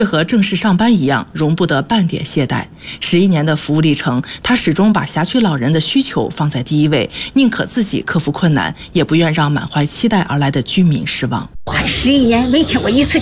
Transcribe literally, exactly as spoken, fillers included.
和正式上班一样，容不得半点懈怠。十一年的服务历程，他始终把辖区老人的需求放在第一位，宁可自己克服困难，也不愿让满怀期待而来的居民失望。 十一年没请过一次